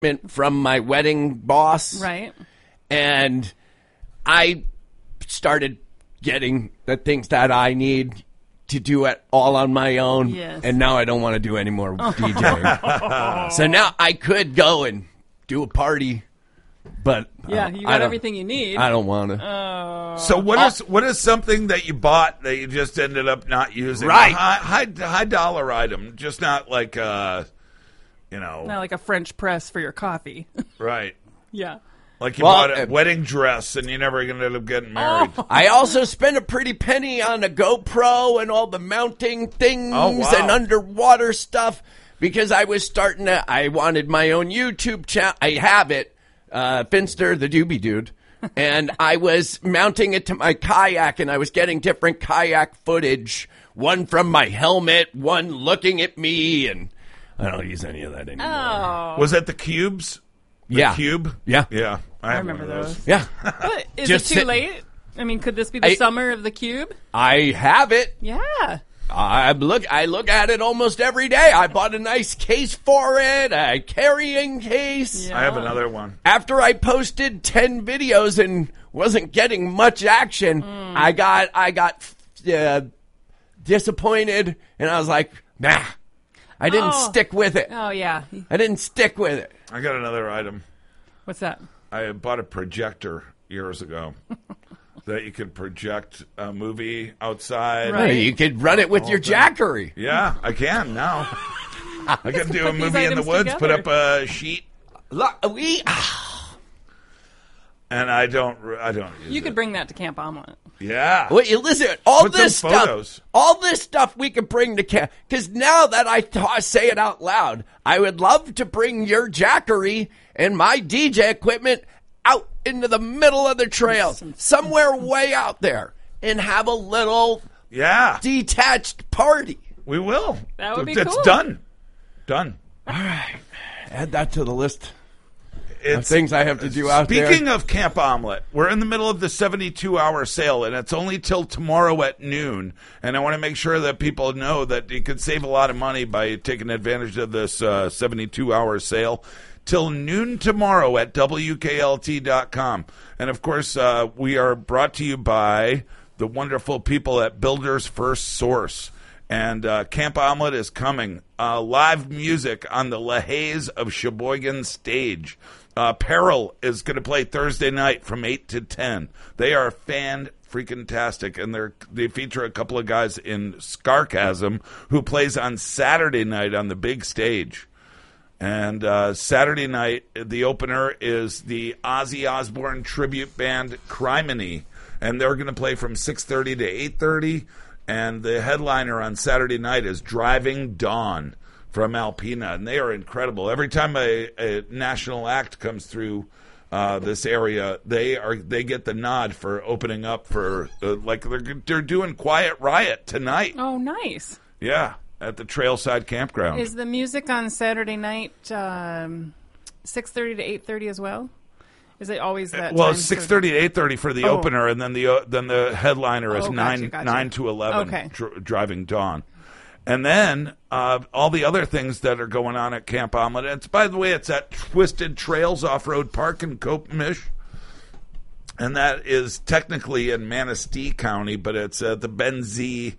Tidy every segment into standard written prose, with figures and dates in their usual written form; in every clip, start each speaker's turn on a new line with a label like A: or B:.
A: from my wedding boss.
B: Right.
A: And I started getting the things that I need to do it all on my own.
B: Yes.
A: And now I don't want to do any more DJing. So now I could go and do a party, but
B: Yeah, you got everything you need.
A: I don't want to.
C: So what is something that you bought that you just ended up not using?
A: Right.
C: A high dollar item, just not like
B: Not like a French press for your coffee.
C: right.
B: Yeah.
C: Like you bought a wedding dress and you're never going to end up getting married.
A: I also spent a pretty penny on a GoPro and all the mounting things and underwater stuff because I was I wanted my own YouTube channel. I have it, Finster the Doobie Dude. And I was mounting it to my kayak and I was getting different kayak footage. One from my helmet, one looking at me, and I don't use any of that anymore.
B: Oh.
C: Was that the cubes?
A: Yeah.
C: Cube?
A: Yeah.
C: Yeah.
B: I remember those.
A: Yeah.
B: But is
A: Just
B: it too late? I mean, could this be the summer of the cube?
A: I have it.
B: Yeah.
A: I look at it almost every day. I bought a nice case for it, a carrying case.
B: Yeah.
C: I have another one.
A: After I posted 10 videos and wasn't getting much action, I got disappointed, and I was like, nah. I didn't stick with it.
B: Oh, yeah.
A: I didn't stick with it.
C: I got another item.
B: What's that?
C: I bought a projector years ago that you could project a movie outside.
B: Right.
A: You could run it with your Jackery.
C: Yeah, I can now. I can do a
B: put these
C: movie in the
B: items
C: woods, put
B: together.
C: up a sheet,
A: Look,
C: and I don't use
B: You
C: it.
B: could bring that to Camp Omelet.
C: Yeah.
A: Well, you listen. All
C: Put
A: this
C: some
A: stuff,
C: photos.
A: all this stuff, we could bring to camp. Because now that I say it out loud, I would love to bring your Jackery and my DJ equipment out into the middle of the trails, somewhere way out there, and have a little
C: Yeah.
A: detached party.
C: We will.
B: That would be
C: It's
B: cool.
C: done. Done.
A: All right, add that to the list of
C: It's
A: things I have to do out there.
C: Speaking of Camp Omelet, we're in the middle of the 72-hour sale, and it's only till tomorrow at noon. And I want to make sure that people know that you could save a lot of money by taking advantage of this 72-hour sale till noon tomorrow at WKLT.com. And, of course, we are brought to you by the wonderful people at Builders First Source. And Camp Omelet is coming. Live music on the LaHaye of Sheboygan stage. Peril is going to play Thursday night from 8 to 10. They are fan-freaking-tastic, and they feature a couple of guys in Scarcasm who plays on Saturday night on the big stage. And Saturday night, the opener is the Ozzy Osbourne tribute band Criminy, and they're going to play from 6:30 to 8:30. And the headliner on Saturday night is Driving Dawn from Alpena, and they are incredible. Every time a national act comes through this area, they get the nod for opening up for like they're doing Quiet Riot tonight.
B: Oh, nice.
C: Yeah, at the Trailside Campground.
B: Is the music on Saturday night 6:30 to 8:30 as well? Is it always that?
C: Well,
B: time
C: it's 6:30 to 8:30 for the opener, and then the headliner is
B: gotcha.
C: 9 to 11.
B: Okay.
C: Driving Dawn, and then all the other things that are going on at Camp Omelet. It's, by the way, it's at Twisted Trails Off-Road Park in Copenhagen, and that is technically in Manistee County, but it's the Benzie,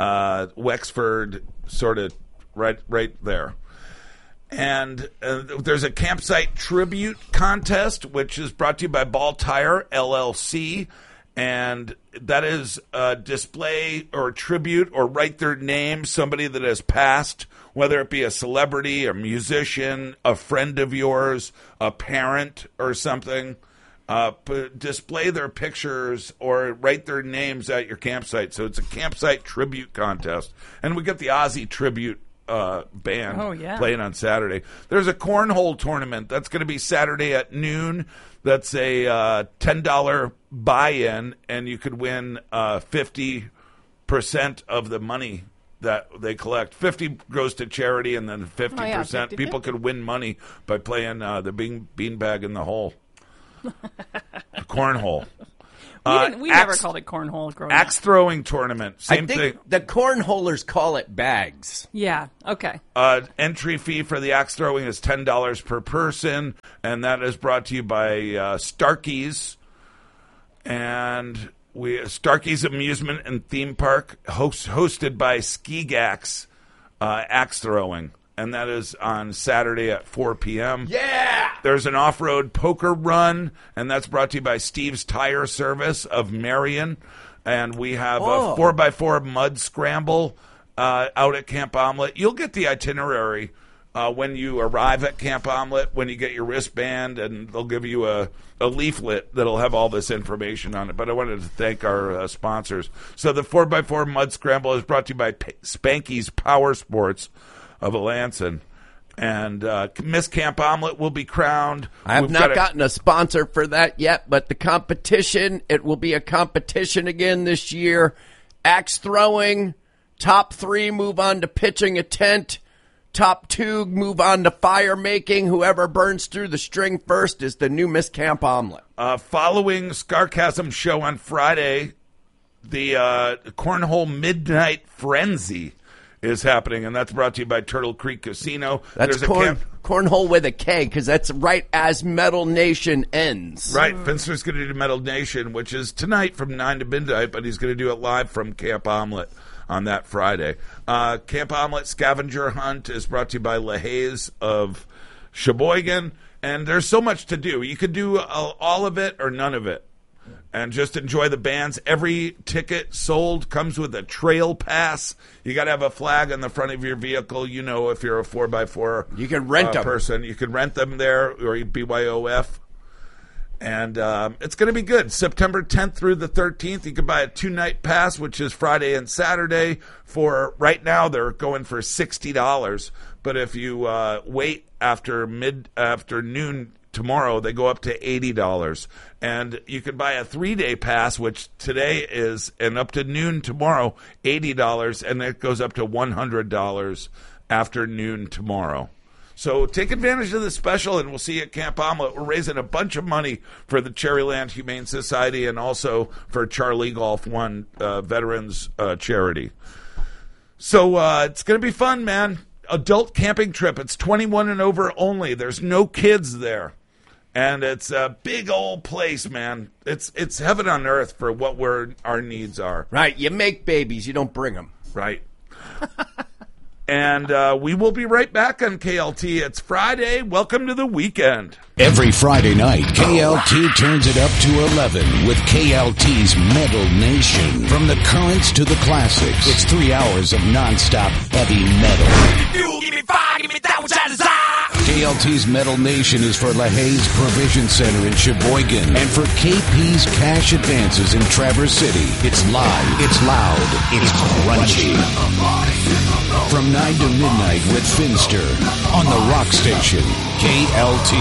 C: Wexford, sort of right there. And there's a campsite tribute contest, which is brought to you by Ball Tire, LLC. And that is a display or tribute or write their name, somebody that has passed, whether it be a celebrity, a musician, a friend of yours, a parent or something. Display their pictures or write their names at your campsite. So it's a campsite tribute contest. And we got the Ozzy tribute band playing on Saturday. There's a cornhole tournament that's going to be Saturday at noon. That's a $10 buy-in, and you could win 50% of the money that they collect. 50 goes to charity, and then 50% people could win money by playing the beanbag in the hole, the cornhole.
B: We never called it cornhole growing
C: Axe
B: up.
C: throwing tournament. Same
A: I think
C: thing.
A: the cornholers call it bags.
B: Yeah, okay.
C: Entry fee for the axe throwing is $10 per person, and that is brought to you by Starkey's. And Starkey's Amusement and Theme Park, hosted by Ski-Gax Axe Throwing. And that is on Saturday at 4 p.m.
A: Yeah!
C: There's an off-road poker run, and that's brought to you by Steve's Tire Service of Marion. And we have a 4x4 mud scramble out at Camp Omelette. You'll get the itinerary when you arrive at Camp Omelette, when you get your wristband, and they'll give you a leaflet that'll have all this information on it. But I wanted to thank our sponsors. So the 4x4 mud scramble is brought to you by Spanky's Power Sports of Alanson. And Miss Camp Omelette will be crowned.
A: I have not gotten a sponsor for that yet, but the competition, it will be a competition again this year. Axe throwing, top 3 move on to pitching a tent. Top 2 move on to fire making. Whoever burns through the string first is the new Miss Camp Omelette.
C: Following Scarcasm show on Friday, the Cornhole Midnight Frenzy is happening, and that's brought to you by Turtle Creek Casino.
A: That's cornhole with a K, because that's right as Metal Nation ends.
C: Right. Finster's going to do Metal Nation, which is tonight from 9 to midnight, but he's going to do it live from Camp Omelette on that Friday. Camp Omelette Scavenger Hunt is brought to you by LaHaye of Sheboygan, and there's so much to do. You could do all of it or none of it and just enjoy the bands. Every ticket sold comes with a trail pass. You got to have a flag on the front of your vehicle. You know, if you're a 4x4
A: you can rent them.
C: person, you can rent them there, or BYOF. And it's going to be good. September 10th through the 13th, you can buy a 2-night pass, which is Friday and Saturday. For right now, they're going for $60. But if you wait after noon tomorrow, they go up to $80. And you can buy a 3-day pass, which today is, and up to noon tomorrow, $80. And it goes up to $100 after noon tomorrow. So take advantage of this special, and we'll see you at Camp Omelette. We're raising a bunch of money for the Cherryland Humane Society and also for Charlie Golf One Veterans Charity. So it's going to be fun, man. Adult camping trip. It's 21 and over only. There's no kids there. And it's a big old place, man. It's heaven on earth for what our needs are.
A: Right. You make babies. You don't bring them.
C: Right. And we will be right back on KLT. It's Friday. Welcome to the weekend.
D: Every Friday night, KLT turns it up to 11 with KLT's Metal Nation. From the currents to the classics, it's 3 hours of nonstop heavy metal.
E: Give me fire, give me that which I desire.
D: KLT's Metal Nation is for LaHaye's Provision Center in Sheboygan and for KP's Cash Advances in Traverse City. It's live, it's loud, it's crunchy. From 9 to midnight with Finster on the rock station, KLT.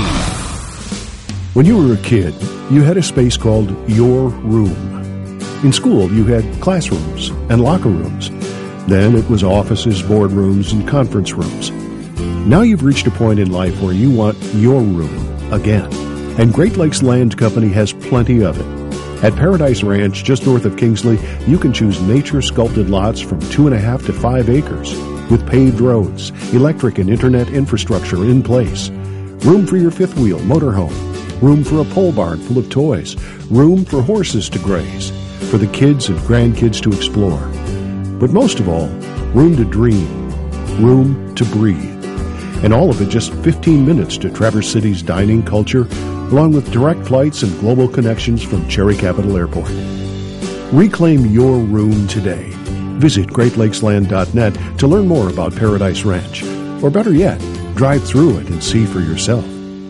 F: When you were a kid, you had a space called your room. In school, you had classrooms and locker rooms. Then it was offices, boardrooms, and conference rooms. Now you've reached a point in life where you want your room again. And Great Lakes Land Company has plenty of it. At Paradise Ranch, just north of Kingsley, you can choose nature-sculpted lots from 2.5 to 5 acres with paved roads, electric and internet infrastructure in place. Room for your fifth wheel motorhome. Room for a pole barn full of toys. Room for horses to graze. For the kids and grandkids to explore. But most of all, room to dream. Room to breathe. And all of it just 15 minutes to Traverse City's dining culture, along with direct flights and global connections from Cherry Capital Airport. Reclaim your room today. Visit GreatLakesLand.net to learn more about Paradise Ranch. Or better yet, drive through it and see for yourself.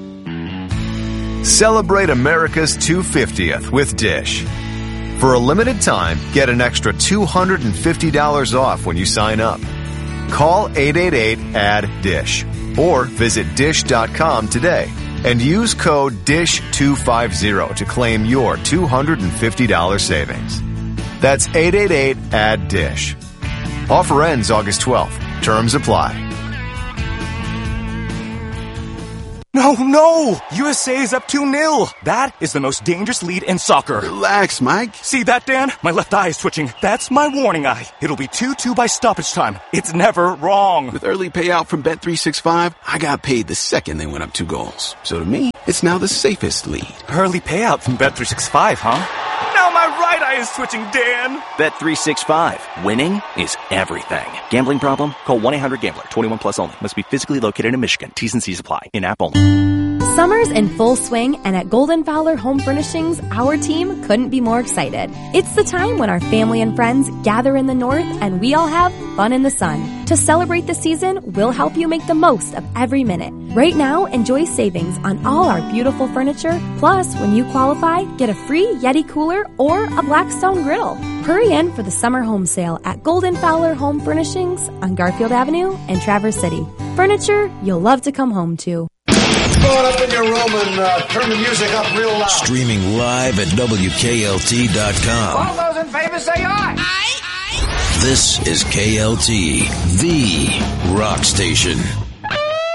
G: Celebrate America's 250th with Dish. For a limited time, get an extra $250 off when you sign up. Call 888-ADD-DISH or visit dish.com today and use code DISH250 to claim your $250 savings. That's 888-ADD-DISH. Offer ends August 12th. Terms apply.
H: No! USA is up 2-0. That is the most dangerous lead in soccer.
I: Relax, Mike.
H: See that, Dan? My left eye is twitching. That's my warning eye. It'll be 2-2 by stoppage time. It's never wrong.
I: With early payout from Bet365, I got paid the second they went up 2 goals. So to me, it's now the safest lead.
H: Early payout from Bet365, huh? Now my right eye is twitching, Dan.
J: Bet365. Winning is everything. Gambling problem? Call 1-800-GAMBLER. 21 plus only. Must be physically located in Michigan. T's and C's apply. In-app only.
K: Summer's in full swing, and at Golden Fowler Home Furnishings, our team couldn't be more excited. It's the time when our family and friends gather in the north and we all have fun in the sun. To celebrate the season, we'll help you make the most of every minute. Right now, enjoy savings on all our beautiful furniture. Plus, when you qualify, get a free Yeti cooler or a Blackstone grill. Hurry in for the summer home sale at Golden Fowler Home Furnishings on Garfield Avenue in Traverse City. Furniture you'll love to come home to.
L: Going up in your room and turn the music up real loud.
D: Streaming live at WKLT.com.
E: All those in favor say aye.
D: This is KLT, the rock station.